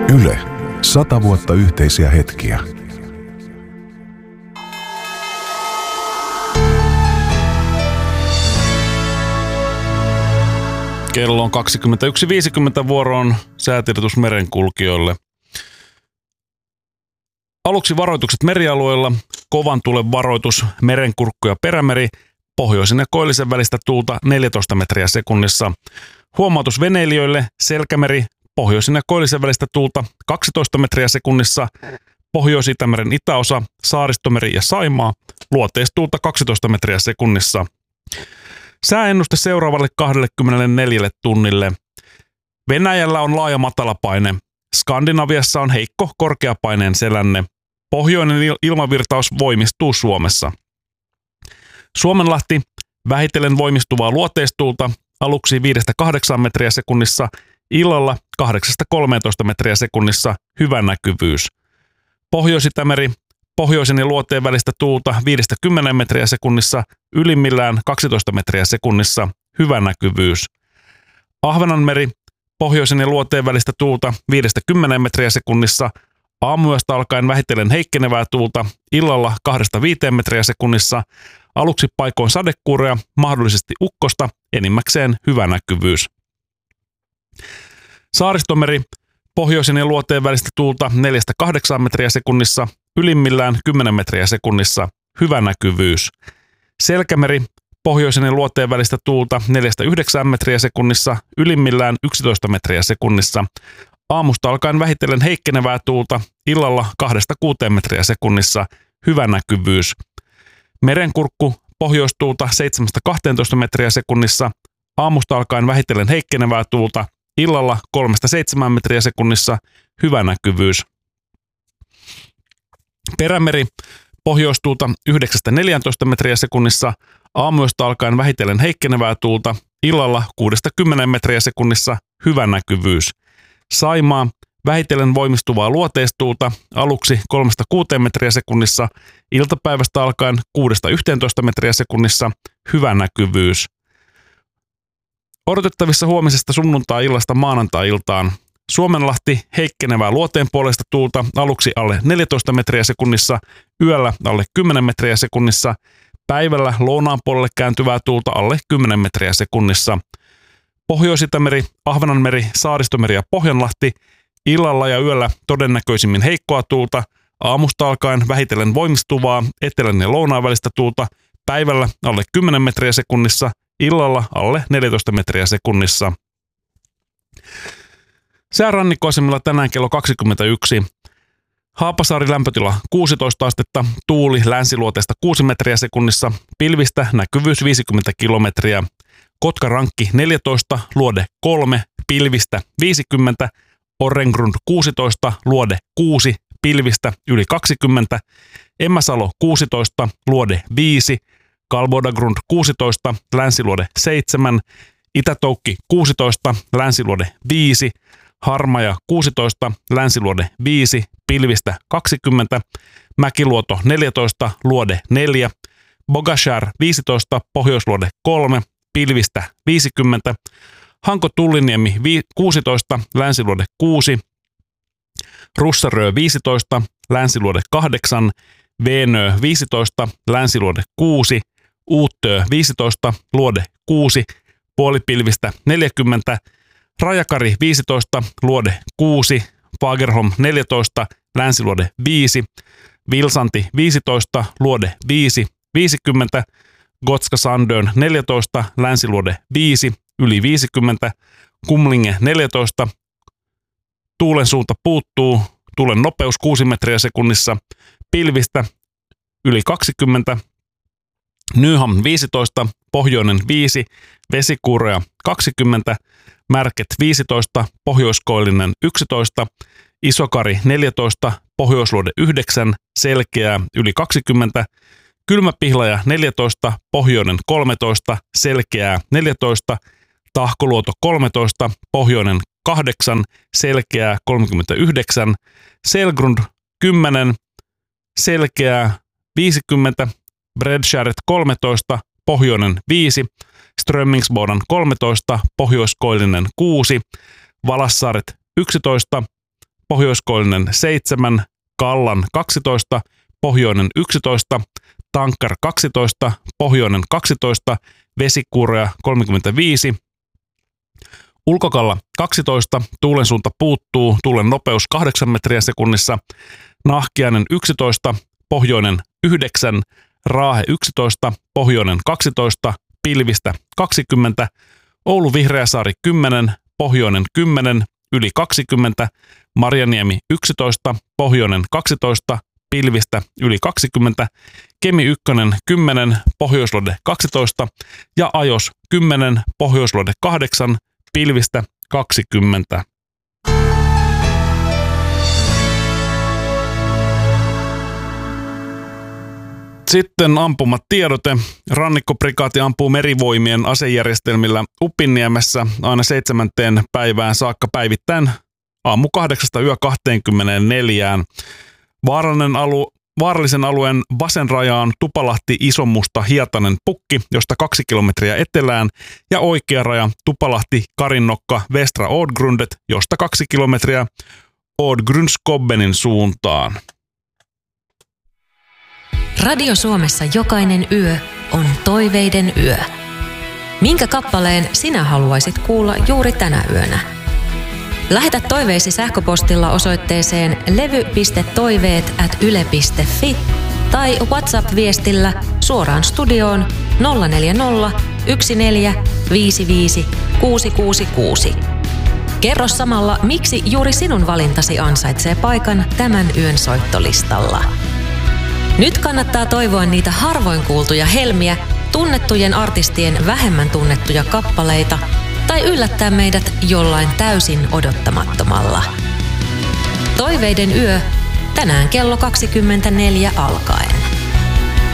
Yle. 100 vuotta yhteisiä hetkiä. Kello on 21.50 vuoroon säätiedotus merenkulkijoille. Aluksi varoitukset merialueilla, kovan tulen varoitus, merenkurkku ja perämeri, pohjoisen ja koillisen välistä tuulta 14 metriä sekunnissa. Huomautus veneilijöille, selkämeri, pohjoisen ja koillisen välistä tuulta 12 metriä sekunnissa, Pohjois-Itämeren itäosa, Saaristomeri ja Saimaa, luoteistuulta 12 metriä sekunnissa. Sääennuste seuraavalle 24 tunnille. Venäjällä on laaja matalapaine. Skandinaviassa on heikko korkeapaineen selänne. Pohjoinen ilmavirtaus voimistuu Suomessa. Suomenlahti vähitellen voimistuvaa luoteistuulta aluksi 5-8 metriä sekunnissa, illalla 8-13 metriä sekunnissa, hyvä näkyvyys. Pohjois-Itämeri pohjoisen ja luoteen välistä tuulta 5-10 metriä sekunnissa, ylimmillään 12 metriä sekunnissa, hyvä näkyvyys. Ahvenanmeri pohjoisen ja luoteen välistä tuulta 5-10 metriä sekunnissa, aamuyöstä alkaen vähitellen heikkenevää tuulta, illalla 2-5 metriä sekunnissa, aluksi paikoin sadekuuroja, mahdollisesti ukkosta, enimmäkseen hyvä näkyvyys. Saaristomeri pohjoisen ja luoteen välistä tuulta 4-8 metriä sekunnissa, ylimmillään 10 metriä sekunnissa, hyvä näkyvyys. Selkämeri pohjoisen ja luoteen välistä tuulta 4-9 metriä sekunnissa, ylimmillään 11 metriä sekunnissa, aamusta alkaen vähitellen heikkenevää tuulta, illalla 2-6 metriä sekunnissa, hyvä näkyvyys. Merenkurkku pohjoistuulta 7-12 metriä sekunnissa, aamusta alkaen vähitellen heikkenevää tuulta, illalla 3-7 metriä sekunnissa, hyvä näkyvyys. Perämeri pohjoistuulta 9-14 metriä sekunnissa, aamuyöstä alkaen vähitellen heikkenevää tuulta, illalla 6-10 metriä sekunnissa, hyvä näkyvyys. Saimaa vähitellen voimistuvaa luoteistuulta aluksi 3-6 metriä sekunnissa, iltapäivästä alkaen 6-11 metriä sekunnissa, hyvä näkyvyys. Odotettavissa huomisesta sunnuntai-illasta maanantai-iltaan. Suomenlahti heikkenevää luoteen puolesta tuulta aluksi alle 14 metriä sekunnissa, yöllä alle 10 metriä sekunnissa, päivällä lounaan puolelle kääntyvää tuulta alle 10 metriä sekunnissa. Pohjois-Itämeri, Ahvenanmeri, Saaristomeri ja Pohjanlahti, illalla ja yöllä todennäköisimmin heikkoa tuulta, aamusta alkaen vähitellen voimistuvaa etelän ja lounaan välistä tuulta, päivällä alle 10 metriä sekunnissa, illalla alle 14 metriä sekunnissa. Säärannikkoasemilla tänään kello 21. Haapasaari lämpötila 16 astetta, tuuli länsiluoteesta 6 metriä sekunnissa, pilvistä näkyvyys 50 kilometriä. Kotkarankki 14, luode 3, pilvistä 50, Orrengrund 16, luode 6, pilvistä yli 20, Emmäsalo 16, luode 5, Kalbodagrund 16, länsiluode 7, Itätoukki 16, länsiluode 5, Harmaja 16, länsiluode 5, pilvistä 20, Mäkiluoto 14, luode 4, Bogashär 15, pohjoisluode 3, pilvistä 50, Hanko-Tulliniemi 16, länsiluode 6, Russarö 15, länsiluode 8, Veenö 15, länsiluode 6, Uuttöö 15, luode 6, puolipilvistä 40, Rajakari 15, luode 6, Fagerholm 14, länsiluode 5, Vilsanti 15, luode 5, 50, Gotska Sandön 14, länsiluode 5, yli 50, Kumlinge 14, tuulen suunta puuttuu, tuulen nopeus 6 metriä sekunnissa, pilvistä yli 20, Nyham 15, pohjoinen 5, vesikuuroja 20, Märket 15, pohjoiskoillinen 11, Isokari 14, pohjoisluode 9, selkeää yli 20, Kylmäpihlaja 14, pohjoinen 13, selkeää 14, Tahkoluoto 13, pohjoinen 8, selkeää 39, Selgrund 10, selkeää 50, Bredskäret 13, pohjoinen 5, Strömmingsbodan 13, pohjoiskoillinen 6, Valassaaret 11, pohjoiskoillinen 7, Kallan 12, pohjoinen 11, Tankkar 12, pohjoinen 12, Vesikuurea 35, Ulkokalla 12, tuulen suunta puuttuu, tuulen nopeus 8 metriä sekunnissa, Nahkiainen 11, pohjoinen 9, Raahe 11, pohjoinen 12, pilvistä 20, Oulu Vihreäsaari 10, pohjoinen 10, yli 20, Marjaniemi 11, pohjoinen 12, pilvistä yli 20, Kemi 1 10, pohjoisluode 12 ja Ajos 10, pohjoisluode 8, pilvistä 20. Sitten ampumatiedote. Rannikkoprikaati ampuu merivoimien asejärjestelmillä Upinniemessä aina 7. päivään saakka päivittäin aamu 8 yö 24. Vaarallisen alueen vasen raja on Tupalahti Isonmusta Hietanen Pukki, josta 2 kilometriä etelään, ja oikea raja Tupalahti Karinnokka Västra Ådgrundet, josta 2 kilometriä Ådgrunskobbenin suuntaan. Radio Suomessa jokainen yö on toiveiden yö. Minkä kappaleen sinä haluaisit kuulla juuri tänä yönä? Lähetä toiveisi sähköpostilla osoitteeseen levy.toiveet@yle.fi tai WhatsApp-viestillä suoraan studioon 040 14 55 666. Kerro samalla, miksi juuri sinun valintasi ansaitsee paikan tämän yön soittolistalla. Nyt kannattaa toivoa niitä harvoin kuultuja helmiä, tunnettujen artistien vähemmän tunnettuja kappaleita tai yllättää meidät jollain täysin odottamattomalla. Toiveiden yö, tänään kello 24 alkaen.